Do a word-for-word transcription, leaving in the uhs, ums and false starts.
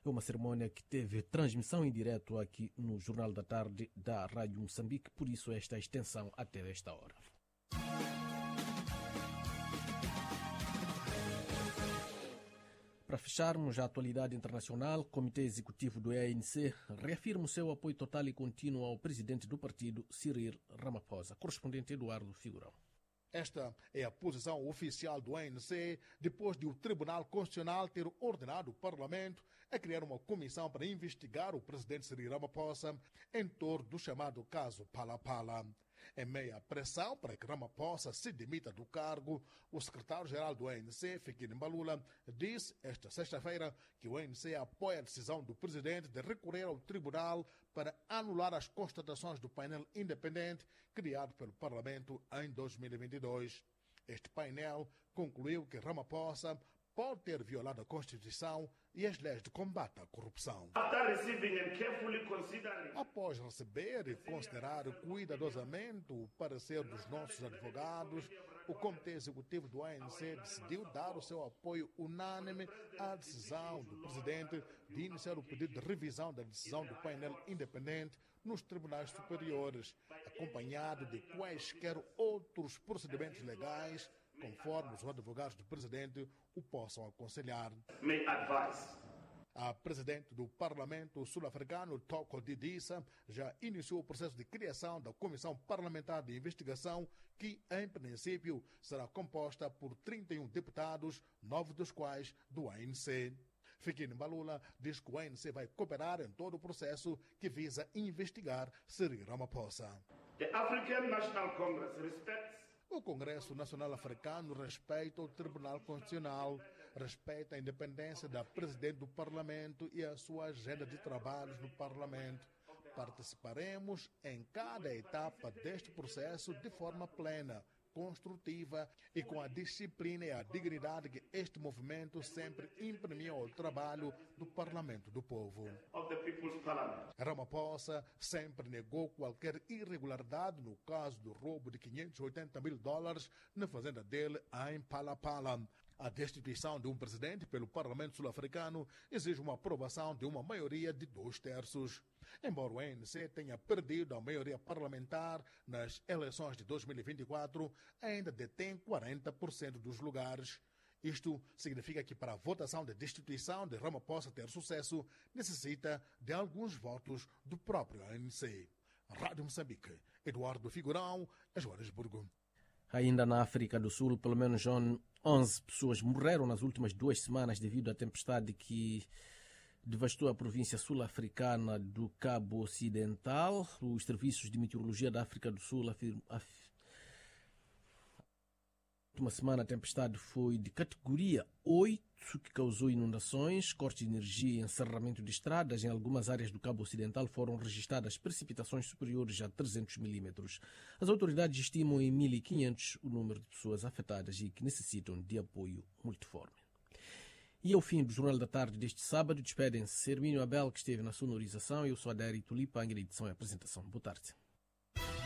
Foi uma cerimónia que teve transmissão em direto aqui no Jornal da Tarde da Rádio Moçambique, por isso esta extensão até esta hora. Para fecharmos a atualidade internacional, o Comitê Executivo do A N C reafirma o seu apoio total e contínuo ao presidente do partido, Cyril Ramaphosa. Correspondente Eduardo Figurão. Esta é a posição oficial do A N C, depois de o Tribunal Constitucional ter ordenado o Parlamento a criar uma comissão para investigar o presidente Cyril Ramaphosa em torno do chamado caso Pala-Pala. Em meio à pressão para que Ramaphosa se demita do cargo, o secretário-geral do A N C, Fikile Mbalula, disse esta sexta-feira que o A N C apoia a decisão do presidente de recorrer ao tribunal para anular as constatações do painel independente criado pelo Parlamento em dois mil e vinte e dois. Este painel concluiu que Ramaphosa pode ter violado a Constituição e as leis de combate à corrupção. Após receber e considerar cuidadosamente o parecer dos nossos advogados, o Comitê Executivo do A N C decidiu dar o seu apoio unânime à decisão do presidente de iniciar o pedido de revisão da decisão do painel independente nos tribunais superiores, acompanhado de quaisquer outros procedimentos legais, conforme os advogados do presidente o possam aconselhar. A presidente do Parlamento sul-africano, Thoko Didisa, já iniciou o processo de criação da Comissão Parlamentar de Investigação, que, em princípio, será composta por trinta e um deputados, nove dos quais do A N C. Fikile Mbalula diz que o A N C vai cooperar em todo o processo que visa investigar Cyril Ramaphosa. The African National Congress respects O Congresso Nacional Africano respeita o Tribunal Constitucional, respeita a independência da Presidente do Parlamento e a sua agenda de trabalhos no Parlamento. Participaremos em cada etapa deste processo de forma plena, construtiva e com a disciplina e a dignidade que este movimento sempre imprimiu ao trabalho do Parlamento do Povo. of the People's Parliament. Ramaphosa sempre negou qualquer irregularidade no caso do roubo de quinhentos e oitenta mil dólares na fazenda dele em Pala-Pala. A destituição de um presidente pelo Parlamento sul-africano exige uma aprovação de uma maioria de dois terços. Embora o A N C tenha perdido a maioria parlamentar nas eleições de dois mil e vinte e quatro, ainda detém quarenta por cento dos lugares. Isto significa que para a votação de destituição de Ramaphosa ter sucesso, necessita de alguns votos do próprio A N C. Rádio Moçambique, Eduardo Figurão, Joanesburgo. Ainda na África do Sul, pelo menos onze pessoas morreram nas últimas duas semanas devido à tempestade que devastou a província sul-africana do Cabo Ocidental. Os serviços de meteorologia da África do Sul afirmam... Af... Uma semana a tempestade foi de categoria oito, que causou inundações, cortes de energia e encerramento de estradas. Em algumas áreas do Cabo Ocidental foram registradas precipitações superiores a trezentos milímetros. As autoridades estimam em mil e quinhentos o número de pessoas afetadas e que necessitam de apoio multiforme. E ao fim do Jornal da Tarde deste sábado, despedem-se Hermínio Abel, que esteve na sonorização, e eu sou Adério Tulipa, em edição e apresentação. Boa tarde.